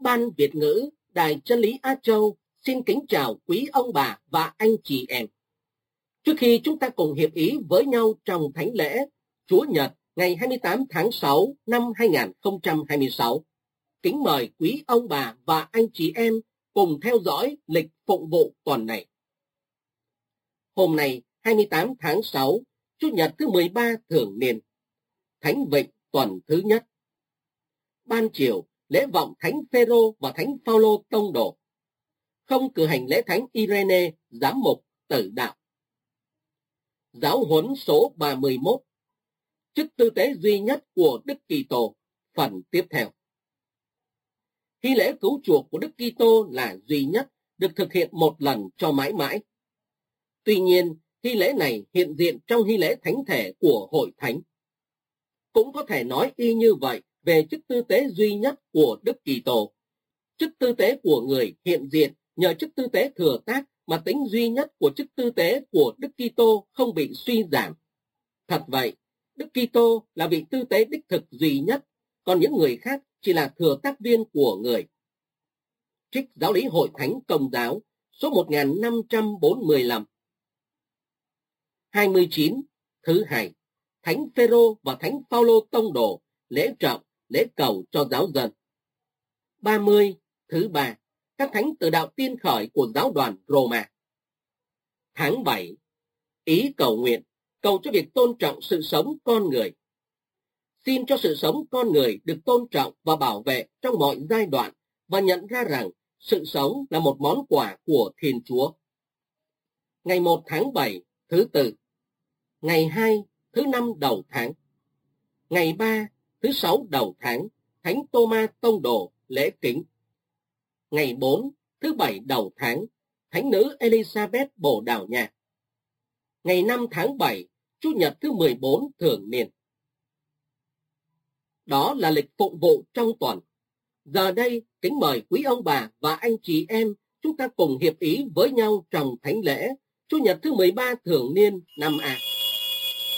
Ban Việt ngữ Đài Chân lý Á Châu xin kính chào quý ông bà và anh chị em. Trước khi chúng ta cùng hiệp ý với nhau trong thánh lễ Chúa Nhật ngày 28 tháng 6 năm 2026, kính mời quý ông bà và anh chị em cùng theo dõi lịch phụng vụ tuần này. Hôm nay 28 tháng 6, Chủ nhật thứ 13 thường niên, Thánh Vịnh tuần thứ nhất. Ban chiều, lễ vọng Thánh Phêrô và Thánh Phaolô tông đồ. Không cử hành lễ Thánh Irene, giám mục tử đạo. Giáo huấn số 31. Chức tư tế duy nhất của Đức Kitô, phần tiếp theo. Hy lễ cứu chuộc của Đức Kitô là duy nhất, được thực hiện một lần cho mãi mãi. Tuy nhiên, hy lễ này hiện diện trong hy lễ thánh thể của Hội Thánh. Cũng có thể nói y như vậy về chức tư tế duy nhất của Đức Kitô. Chức tư tế của người hiện diện nhờ chức tư tế thừa tác mà tính duy nhất của chức tư tế của Đức Kitô không bị suy giảm. Thật vậy, Đức Kitô là vị tư tế đích thực duy nhất, còn những người khác chỉ là thừa tác viên của người. Trích Giáo lý Hội Thánh Công giáo số 1545. 29. Thứ hai, Thánh Phêrô và Thánh Phaolô tông đồ, lễ trọng, lễ cầu cho giáo dân. 30. Thứ ba, các thánh từ đạo tiên khởi của giáo đoàn Roma. Tháng 7, ý cầu nguyện, cầu cho việc tôn trọng sự sống con người. Xin cho sự sống con người được tôn trọng và bảo vệ trong mọi giai đoạn và nhận ra rằng sự sống là một món quà của Thiên Chúa. Ngày 1 tháng 7, thứ tư. Ngày 2, thứ 5 đầu tháng. Ngày 3, thứ 6 đầu tháng, Thánh Tô-ma tông đồ, lễ kính. Ngày 4, thứ 7 đầu tháng, Thánh nữ Elizabeth Bồ Đào Nha. Ngày 5 tháng 7, Chủ nhật thứ 14 thường niên. Đó là lịch phụng vụ trong tuần. Giờ đây, kính mời quý ông bà và anh chị em chúng ta cùng hiệp ý với nhau trong thánh lễ Chủ nhật thứ 13 thường niên năm A.